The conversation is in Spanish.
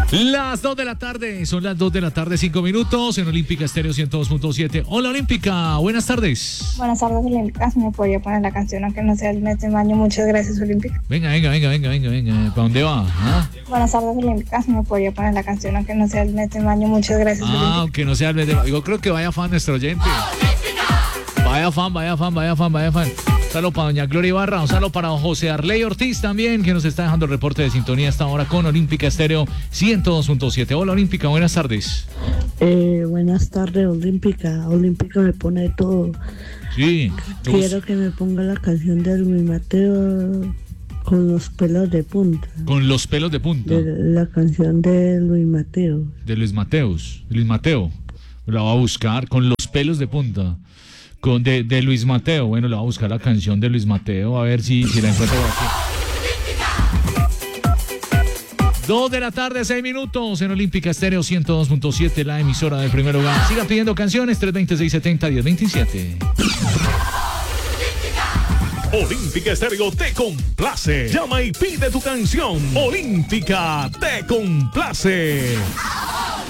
Las 2 de la tarde, son las 2 de la tarde, 5 minutos en Olímpica Estéreo 102.7. Hola Olímpica, buenas tardes. Buenas tardes Olímpica, si me podría poner la canción aunque no sea el mes de mayo. Muchas gracias Olímpica. Venga, ¿para dónde va? ¿Ah? Buenas tardes Olímpica, si me podría poner la canción aunque no sea el mes de mayo. Muchas gracias Olímpica. Aunque no sea el mes de mayo. Yo creo que vaya fan nuestro oyente. Vaya fan. Un saludo para doña Gloria Ibarra, un saludo para José Arley Ortiz también, que nos está dejando el reporte de sintonía hasta ahora con Olímpica Estéreo 102.7. Hola Olímpica, buenas tardes. Buenas tardes Olímpica. Olímpica me pone todo. Sí. Quiero que me ponga la canción de Luis Mateo con los pelos de punta. Con los pelos de punta. La canción de Luis Mateo. De Luis Mateo. La va a buscar con los pelos de punta. De Luis Mateo. Bueno, le va a buscar la canción de Luis Mateo. A ver si la encuentro por aquí. 2 de la tarde, 6 minutos en Olímpica Estéreo 102.7, la emisora del primer hogar. Sigan pidiendo canciones, 320-670-1027. Olímpica Estéreo te complace. Llama y pide tu canción. Olímpica te complace.